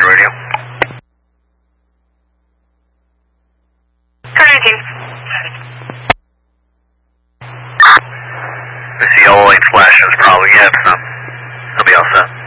your radio. Turn 19. I see yellow lights flashing, it's probably, yeah, it's, I'll be all set.